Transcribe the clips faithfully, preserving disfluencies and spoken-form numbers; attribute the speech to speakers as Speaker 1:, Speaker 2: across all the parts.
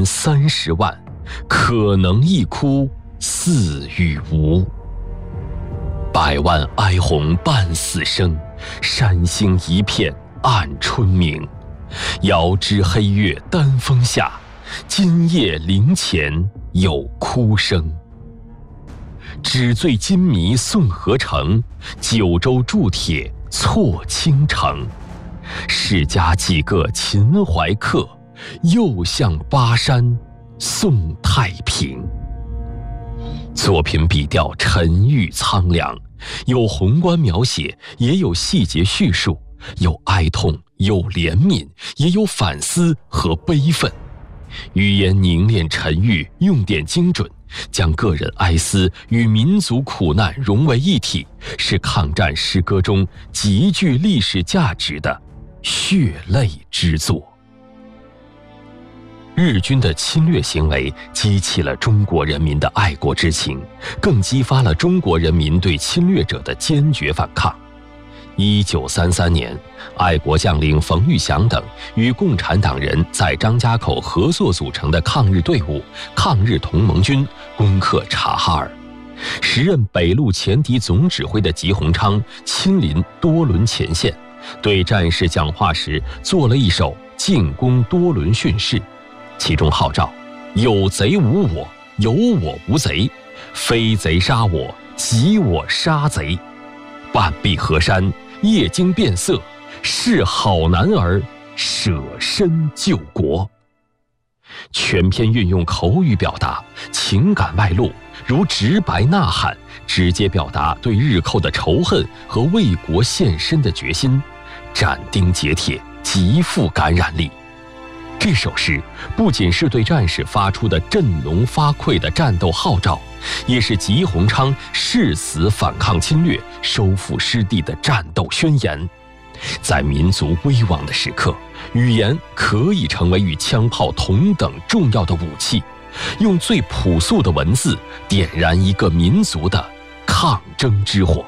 Speaker 1: 民三十万，可能一哭似与无。百万哀鸿半死生，山星一片暗春明。遥知黑月丹峰下，今夜灵前有哭声。纸醉金迷送何成？九州铸铁错倾城。世家几个秦淮客，又向巴山送太平。作品笔调沉郁苍凉，有宏观描写，也有细节叙述，有哀痛，有怜悯，也有反思和悲愤。语言凝练沉郁，用典精准，将个人哀思与民族苦难融为一体，是抗战诗歌中极具历史价值的血泪之作。日军的侵略行为激起了中国人民的爱国之情，更激发了中国人民对侵略者的坚决反抗。一九三三年，爱国将领冯玉祥等与共产党人在张家口合作组成的抗日队伍抗日同盟军攻克察哈尔。时任北路前敌总指挥的吉鸿昌亲临多伦前线，对战士讲话时做了一首进攻多伦训示，其中号召有贼无我，有我无贼，非贼杀我，即我杀贼。半壁河山，夜惊变色，是好男儿舍身救国。全篇运用口语表达，情感外露，如直白呐喊，直接表达对日寇的仇恨和为国献身的决心，斩钉截铁，极富感染力。这首诗不仅是对战士发出的振聋发聩的战斗号召，也是吉鸿昌誓死反抗侵略、收复失地的战斗宣言。在民族危亡的时刻，语言可以成为与枪炮同等重要的武器，用最朴素的文字点燃一个民族的抗争之火。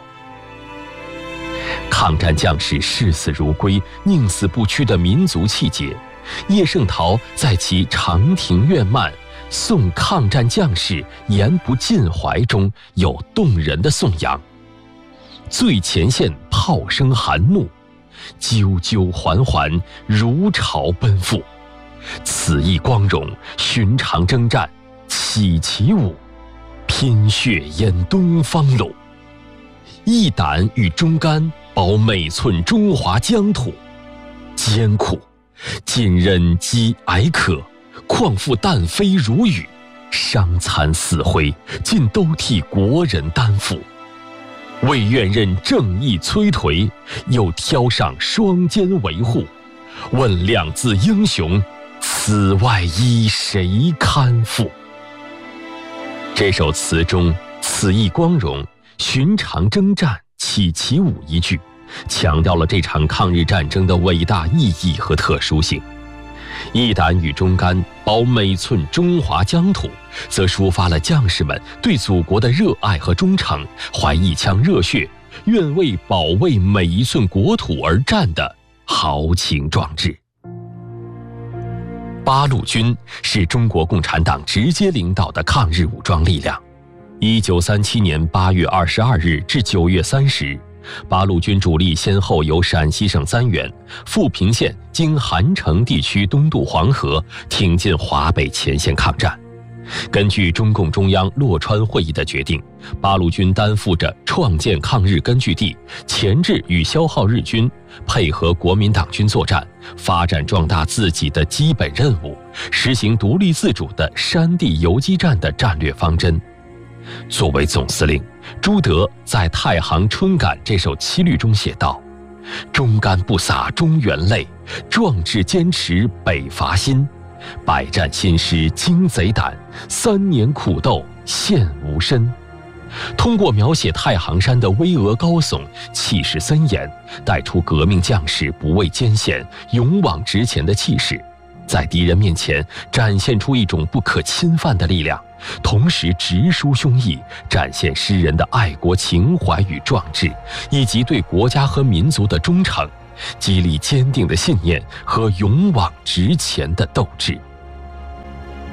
Speaker 1: 抗战将士视死如归、宁死不屈的民族气节，叶圣陶在其《长亭怨漫送抗战将士言不尽怀》中有动人的颂扬：最前线炮声寒怒，啾啾缓缓如潮奔赴。此役光荣，寻常征战起起舞，拼血淹东方路。一胆与忠肝，保每寸中华疆土。艰苦尽忍饥挨渴，况复弹飞如雨，伤残死灰，尽都替国人担负。为愿任正义摧颓，又挑上双肩维护。问两字英雄，此外依谁堪负？这首词中此役光荣，寻常征战起起舞一句，强调了这场抗日战争的伟大意义和特殊性。一胆与忠肝，保每寸中华疆土，则抒发了将士们对祖国的热爱和忠诚，怀一腔热血，愿为保卫每一寸国土而战的豪情壮志。八路军是中国共产党直接领导的抗日武装力量。一九三七年八月二十二日至九月三十日，八路军主力先后由陕西省三原、富平县经韩城地区东渡黄河，挺进华北前线抗战。根据中共中央洛川会议的决定，八路军担负着创建抗日根据地、钳制与消耗日军、配合国民党军作战、发展壮大自己的基本任务，实行独立自主的山地游击战的战略方针。作为总司令，朱德在《太行春感》这首七律中写道：忠肝不洒中原泪，壮志坚持北伐心。百战新师惊贼胆，三年苦斗现无身。通过描写太行山的巍峨高耸、气势森严，带出革命将士不畏艰险、勇往直前的气势，在敌人面前展现出一种不可侵犯的力量，同时直抒胸臆，展现诗人的爱国情怀与壮志，以及对国家和民族的忠诚，激励坚定的信念和勇往直前的斗志。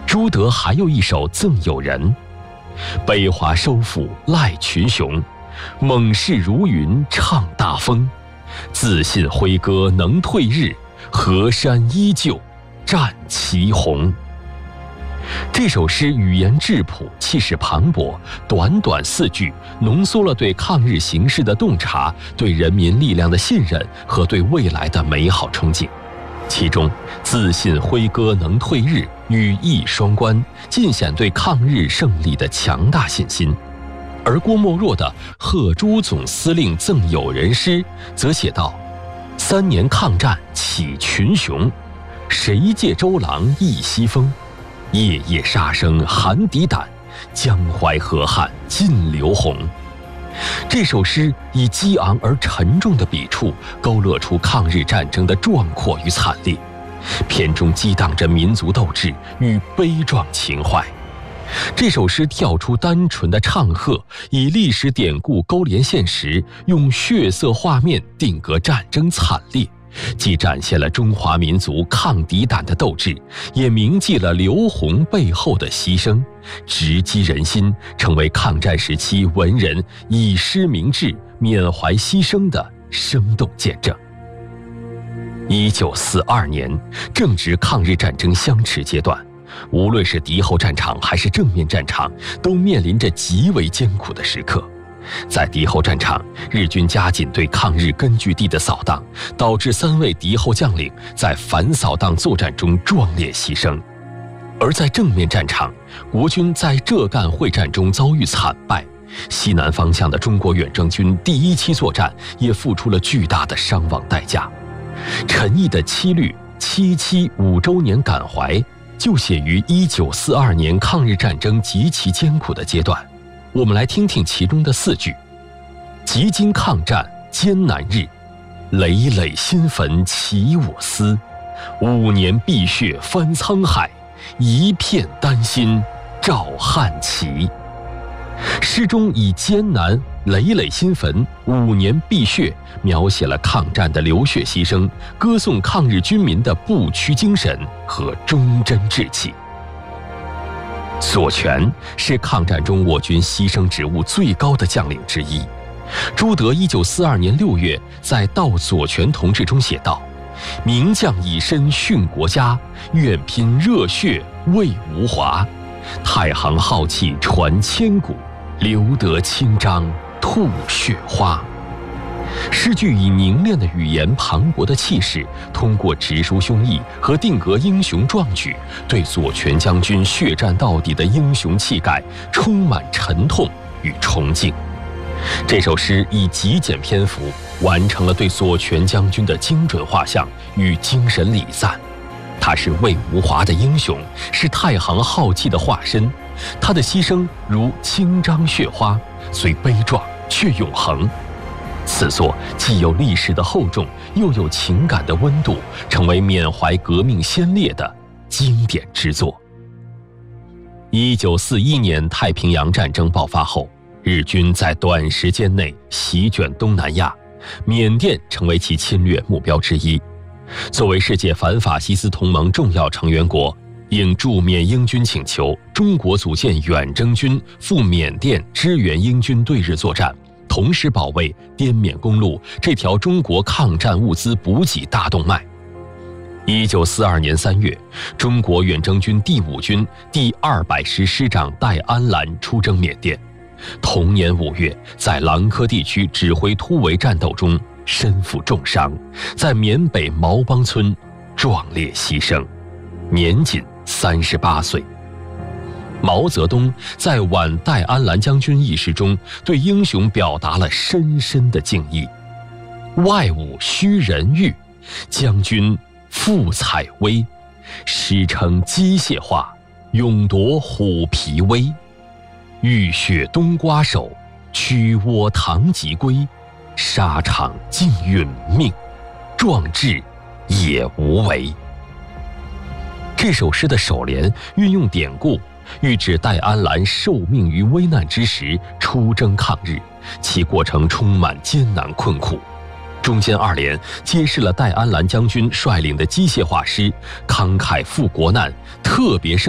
Speaker 1: 朱德还有一首《赠友人》：北华收复赖群雄，猛士如云唱大风。自信挥戈能退日，河山依旧战旗红。这首诗语言质朴，气势磅礴，短短四句浓缩了对抗日形势的洞察，对人民力量的信任和对未来的美好憧憬。其中自信挥戈能退日语义双关，尽显对抗日胜利的强大信心。而郭沫若的《贺朱总司令赠友人》诗则写道：三年抗战起群雄，谁借周郎一西风？夜夜杀声寒敌胆，江淮河汉尽流红。这首诗以激昂而沉重的笔触，勾勒出抗日战争的壮阔与惨烈，片中激荡着民族斗志与悲壮情怀。这首诗跳出单纯的唱和，以历史典故勾连现实，用血色画面定格战争惨烈，既展现了中华民族抗敌胆的斗志，也铭记了刘洪背后的牺牲，直击人心，成为抗战时期文人以诗明志、缅怀牺牲的生动见证。一九四二年，正值抗日战争相持阶段，无论是敌后战场还是正面战场，都面临着极为艰苦的时刻。在敌后战场，日军加紧对抗日根据地的扫荡，导致三位敌后将领在反扫荡作战中壮烈牺牲；而在正面战场，国军在浙赣会战中遭遇惨败，西南方向的中国远征军第一期作战也付出了巨大的伤亡代价。陈毅的七律七七五周年感怀就写于一九四二年抗日战争极其艰苦的阶段。我们来听听其中的四句：几经抗战艰难日，累累新坟起我思。五年碧血翻沧海，一片丹心照汉旗。诗中以艰难、累累新坟、五年碧血描写了抗战的流血牺牲，歌颂抗日军民的不屈精神和忠贞志气。左权是抗战中我军牺牲职务最高的将领之一。朱德一九四二年六月在《悼左权同志》中写道：名将以身殉国家，愿拼热血为吴华。太行浩气传千古，留得清章吐血花。诗句以凝练的语言、磅礴的气势，通过直抒胸臆和定格英雄壮举，对左权将军血战到底的英雄气概充满沉痛与崇敬。这首诗以极简篇幅完成了对左权将军的精准画像与精神礼赞。他是魏无华的英雄，是太行浩气的化身。他的牺牲如清章血花，虽悲壮却永恒。此作既有历史的厚重，又有情感的温度，成为缅怀革命先烈的经典之作。一九四一年太平洋战争爆发后，日军在短时间内席卷东南亚，缅甸成为其侵略目标之一。作为世界反法西斯同盟重要成员国，应驻缅英军请求，中国组建远征军赴缅甸支援英军对日作战，同时保卫滇缅公路这条中国抗战物资补给大动脉。一九四二年三月，中国远征军第五军第二百师师长戴安澜出征缅甸。同年五月，在兰科地区指挥突围战斗中身负重伤，在缅北毛邦村壮烈牺牲，年仅三十八岁。毛泽东在挽戴安澜将军一事中，对英雄表达了深深的敬意。外侮虚人欲，将军富采薇，诗称机械化，勇夺虎皮威。浴血冬瓜手，屈窝唐吉归。沙场尽殒命，壮志也无为。这首诗的首联运用典故，喻指戴安澜受命于危难之时出征抗日，其过程充满艰难困苦。中间二联揭示了戴安澜将军率领的机械化师慷慨赴国难，特别胜